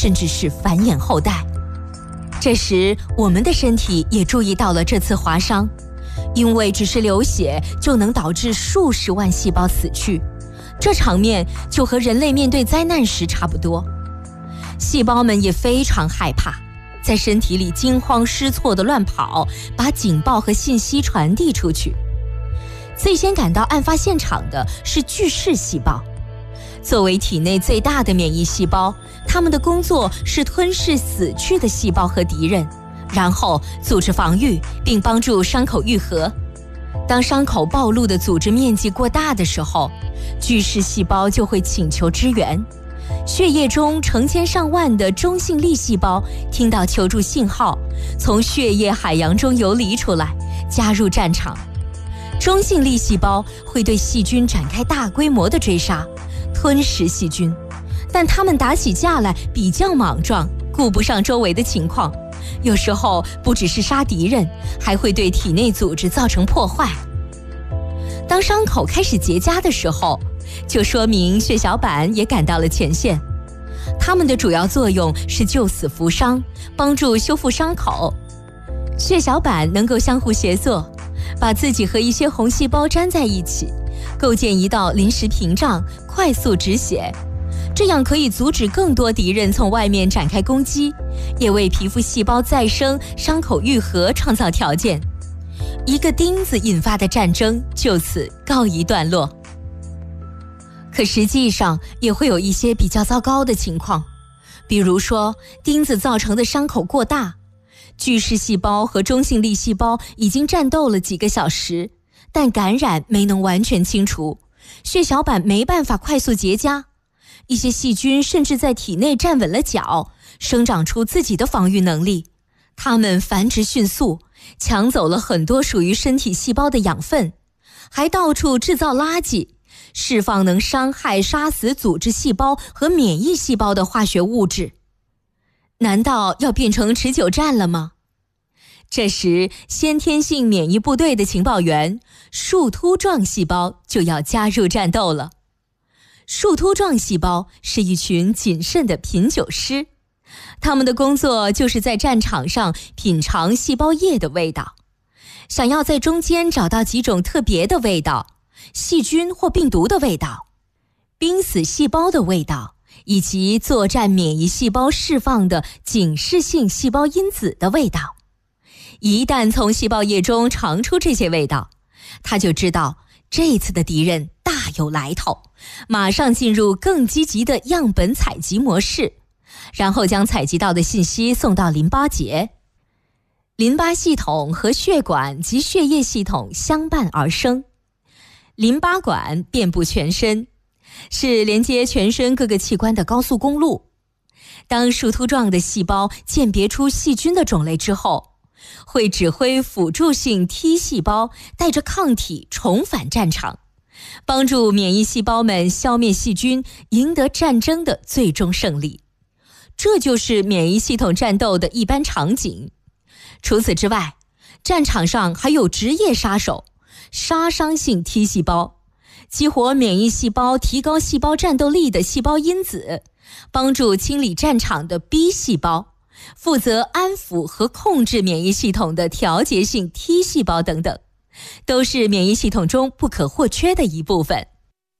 甚至是繁衍后代。这时，我们的身体也注意到了这次划伤，因为只是流血就能导致数十万细胞死去，这场面就和人类面对灾难时差不多。细胞们也非常害怕，在身体里惊慌失措地乱跑，把警报和信息传递出去。最先赶到案发现场的是巨噬细胞。作为体内最大的免疫细胞，它们的工作是吞噬死去的细胞和敌人，然后组织防御，并帮助伤口愈合。当伤口暴露的组织面积过大的时候，巨噬细胞就会请求支援。血液中成千上万的中性粒细胞听到求助信号，从血液海洋中游离出来，加入战场。中性粒细胞会对细菌展开大规模的追杀，吞噬细菌，但它们打起架来比较莽撞，顾不上周围的情况，有时候不只是杀敌人，还会对体内组织造成破坏。当伤口开始结痂的时候，就说明血小板也赶到了前线。它们的主要作用是救死扶伤，帮助修复伤口。血小板能够相互协作，把自己和一些红细胞粘在一起，构建一道临时屏障，快速止血。这样可以阻止更多敌人从外面展开攻击，也为皮肤细胞再生、伤口愈合创造条件。一个钉子引发的战争就此告一段落。可实际上也会有一些比较糟糕的情况，比如说钉子造成的伤口过大，巨噬细胞和中性粒细胞已经战斗了几个小时，但感染没能完全清除，血小板没办法快速结痂，一些细菌甚至在体内站稳了脚，生长出自己的防御能力。它们繁殖迅速，抢走了很多属于身体细胞的养分，还到处制造垃圾，释放能伤害、杀死组织细胞和免疫细胞的化学物质。难道要变成持久战了吗？这时，先天性免疫部队的情报员树突状细胞就要加入战斗了。树突状细胞是一群谨慎的品酒师，他们的工作就是在战场上品尝细胞液的味道，想要在中间找到几种特别的味道，细菌或病毒的味道，濒死细胞的味道，以及作战免疫细胞释放的警示性细胞因子的味道。一旦从细胞液中尝出这些味道，他就知道这次的敌人大有来头，马上进入更积极的样本采集模式，然后将采集到的信息送到淋巴结。淋巴系统和血管及血液系统相伴而生。淋巴管遍布全身，是连接全身各个器官的高速公路。当树突状的细胞鉴别出细菌的种类之后，会指挥辅助性 T 细胞带着抗体重返战场，帮助免疫细胞们消灭细菌，赢得战争的最终胜利。这就是免疫系统战斗的一般场景。除此之外，战场上还有职业杀手，杀伤性 T 细胞，激活免疫细胞提高细胞战斗力的细胞因子，帮助清理战场的 B 细胞，负责安抚和控制免疫系统的调节性 T 细胞等等，都是免疫系统中不可或缺的一部分。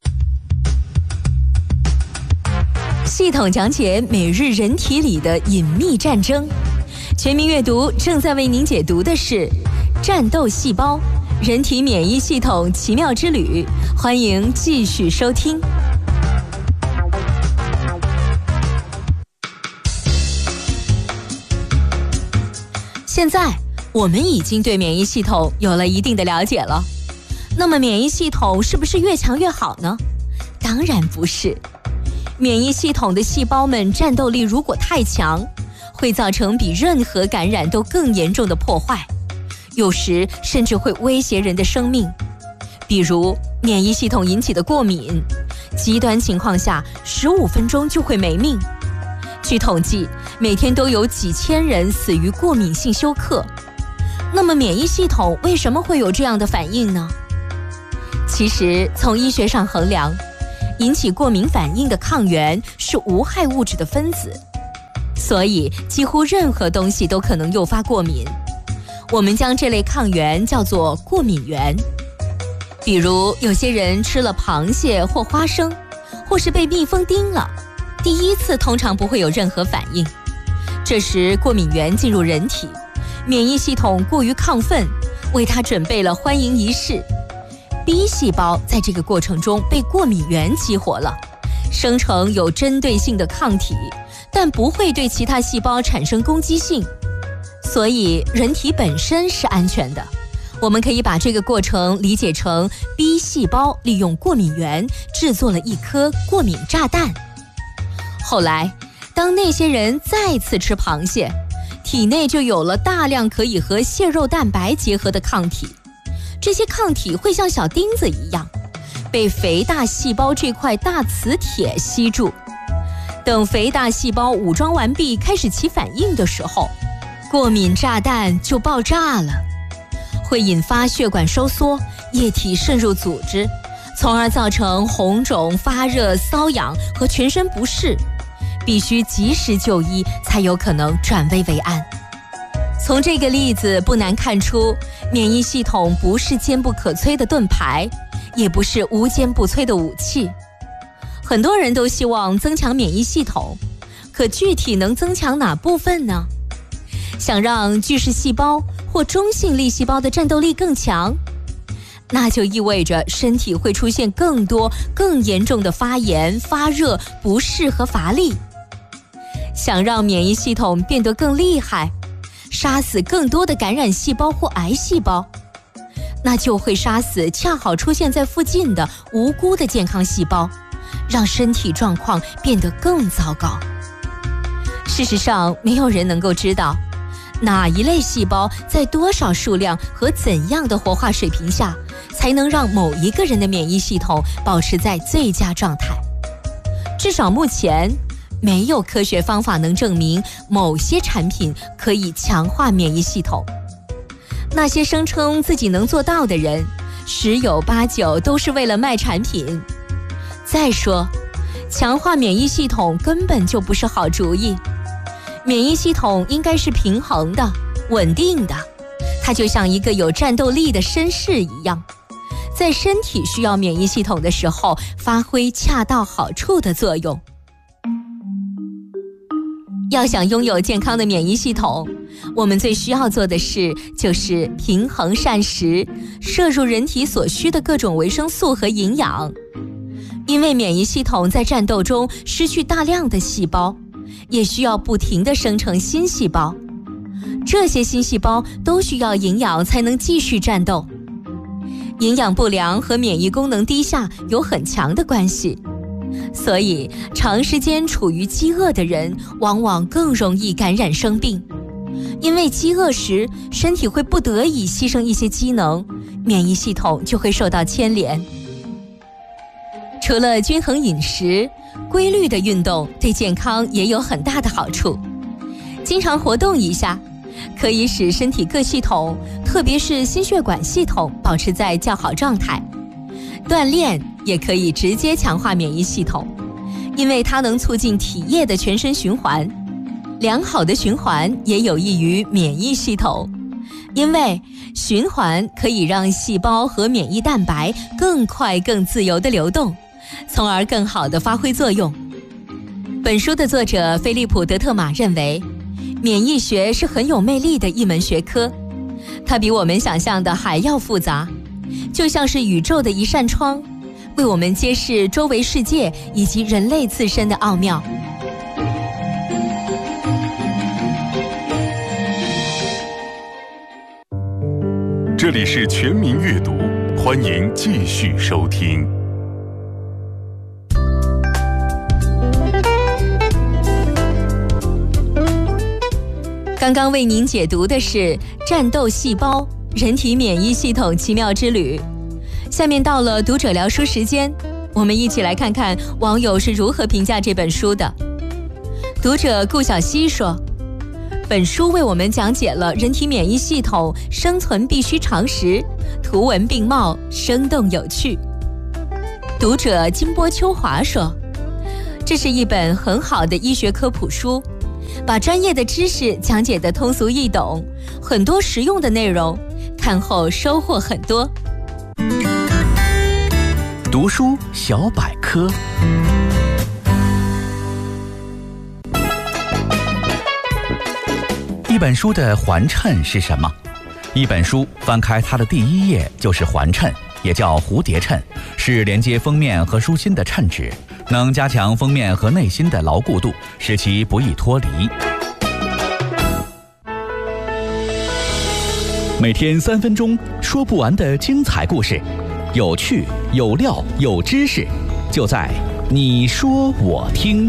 系统讲解每日人体里的隐秘战争，全民阅读正在为您解读的是战斗细胞，人体免疫系统奇妙之旅，欢迎继续收听。现在我们已经对免疫系统有了一定的了解了，那么免疫系统是不是越强越好呢？当然不是。免疫系统的细胞们战斗力如果太强，会造成比任何感染都更严重的破坏，有时甚至会威胁人的生命。比如免疫系统引起的过敏，极端情况下15分钟就会没命。据统计，每天都有几千人死于过敏性休克。那么免疫系统为什么会有这样的反应呢？其实从医学上衡量，引起过敏反应的抗原是无害物质的分子， 所以几乎任何东西都可能诱发过敏。我们将这类抗原叫做过敏原。比如有些人吃了螃蟹或花生，或是被蜜蜂叮了，第一次通常不会有任何反应。这时过敏原进入人体，免疫系统过于亢奋，为它准备了欢迎仪式。B 细胞在这个过程中被过敏原激活了，生成有针对性的抗体，但不会对其他细胞产生攻击性，所以人体本身是安全的。我们可以把这个过程理解成 B 细胞利用过敏原制作了一颗过敏炸弹。后来，当那些人再次吃螃蟹，体内就有了大量可以和蟹肉蛋白结合的抗体。这些抗体会像小钉子一样，被肥大细胞这块大磁铁吸住。等肥大细胞武装完毕，开始起反应的时候，过敏炸弹就爆炸了，会引发血管收缩，液体渗入组织，从而造成红肿、发热、瘙痒和全身不适，必须及时就医，才有可能转危为安。从这个例子不难看出，免疫系统不是坚不可摧的盾牌，也不是无坚不摧的武器。很多人都希望增强免疫系统，可具体能增强哪部分呢？想让巨噬细胞或中性粒细胞的战斗力更强，那就意味着身体会出现更多更严重的发炎、发热、不适和乏力。想让免疫系统变得更厉害，杀死更多的感染细胞或癌细胞，那就会杀死恰好出现在附近的无辜的健康细胞，让身体状况变得更糟糕。事实上，没有人能够知道哪一类细胞在多少数量和怎样的活化水平下，才能让某一个人的免疫系统保持在最佳状态。至少目前，没有科学方法能证明某些产品可以强化免疫系统。那些声称自己能做到的人，十有八九都是为了卖产品。再说，强化免疫系统根本就不是好主意。免疫系统应该是平衡的、稳定的，它就像一个有战斗力的绅士一样，在身体需要免疫系统的时候，发挥恰到好处的作用。要想拥有健康的免疫系统，我们最需要做的事就是平衡膳食，摄入人体所需的各种维生素和营养。因为免疫系统在战斗中失去大量的细胞，也需要不停地生成新细胞。这些新细胞都需要营养才能继续战斗。营养不良和免疫功能低下有很强的关系。所以，长时间处于饥饿的人往往更容易感染生病，因为饥饿时身体会不得已牺牲一些机能，免疫系统就会受到牵连。除了均衡饮食，规律的运动对健康也有很大的好处。经常活动一下，可以使身体各系统，特别是心血管系统保持在较好状态。锻炼也可以直接强化免疫系统，因为它能促进体液的全身循环。良好的循环也有益于免疫系统，因为循环可以让细胞和免疫蛋白更快、更自由地流动，从而更好地发挥作用。本书的作者菲利普·德特玛认为，免疫学是很有魅力的一门学科，它比我们想象的还要复杂，就像是宇宙的一扇窗，为我们揭示周围世界以及人类自身的奥妙。 这里是全民阅读，欢迎继续收听。 刚刚为您解读的是战斗细胞，人体免疫系统奇妙之旅。下面到了读者聊书时间，我们一起来看看网友是如何评价这本书的。读者顾小溪说，本书为我们讲解了人体免疫系统生存必须常识，图文并茂，生动有趣。读者金波秋华说，这是一本很好的医学科普书， 把专业的知识讲解得通俗易懂，很多实用的内容，看后收获很多。 读书小百科。一本书的环衬是什么？一本书翻开它的第一页就是环衬，也叫蝴蝶衬，是连接封面和书心的衬纸，能加强封面和内心的牢固度，使其不易脱离。每天3分钟，说不完的精彩故事，有趣、有料、有知识，就在你说我听。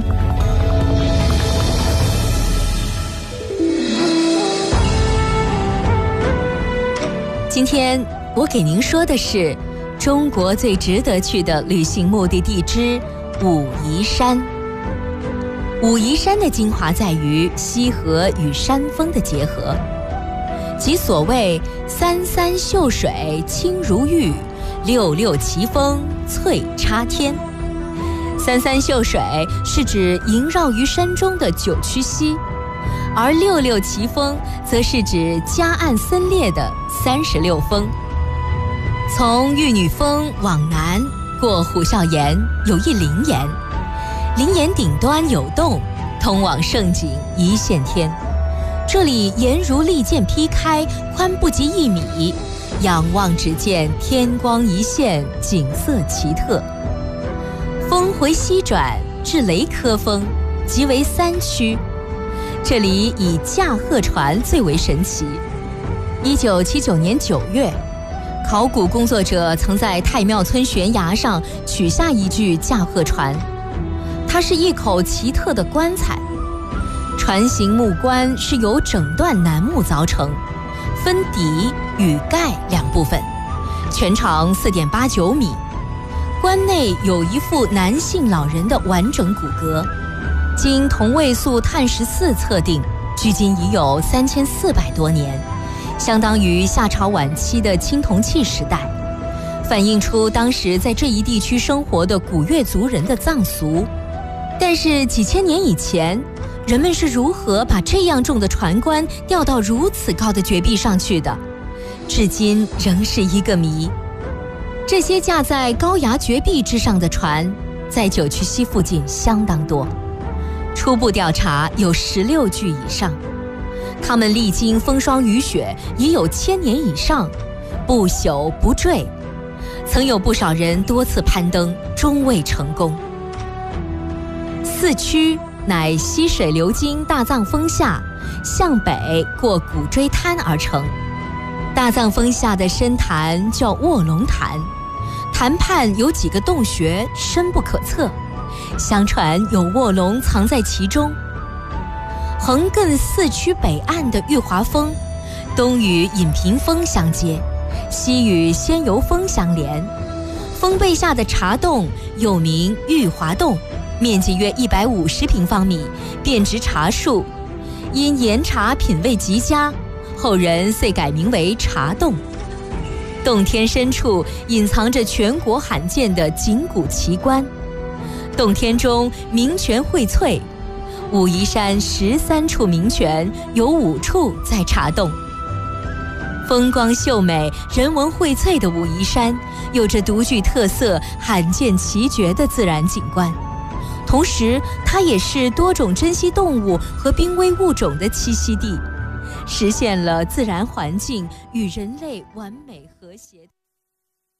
今天我给您说的是中国最值得去的旅行目的地之武夷山。武夷山的精华在于溪河与山峰的结合，即所谓三三秀水清如玉，六六奇峰翠插天。三三秀水是指萦绕于山中的九曲溪，而六六奇峰则是指夹岸森列的36峰。从玉女峰往南过虎啸岩有一灵岩，灵岩顶端有洞，通往胜景一线天。这里岩如利剑劈开，宽不及1米，仰望只见天光一线，景色奇特。峰回西转至雷科峰，即为3区。这里以驾鹤船最为神奇。1979年9月，考古工作者曾在太庙村悬崖上取下一具驾鹤船，它是一口奇特的棺材。船形木棺是由整段楠木凿成，分底与盖2部分，全长4.89米。棺内有一副男性老人的完整骨骼，经同位素碳14测定，距今已有3400多年，相当于夏朝晚期的青铜器时代，反映出当时在这一地区生活的古越族人的葬俗。但是几千年以前，人们是如何把这样重的船棺吊到如此高的绝壁上去的，至今仍是一个谜。这些架在高崖绝壁之上的船，在九曲溪附近相当多，初步调查有16具以上。它们历经风霜雨雪，已有1000年以上，不朽不坠。曾有不少人多次攀登，终未成功。4区乃溪水流经大藏峰下，向北过古锥滩而成。大藏峰下的深潭叫卧龙潭，潭畔有几个洞穴，深不可测，相传有卧龙藏在其中。横亘4区北岸的玉华峰，东与隐屏峰相接，西与仙游峰相连。峰背下的茶洞又名玉华洞，面积约150平方米，遍植茶树，因岩茶品味极佳，后人遂改名为茶洞。洞天深处隐藏着全国罕见的景古奇观，洞天中名泉荟萃，武夷山13处名泉有5处在茶洞。风光秀美、人文荟萃的武夷山，有着独具特色、罕见奇绝的自然景观，同时它也是多种珍稀动物和濒危物种的栖息地，实现了自然环境与人类完美和谐。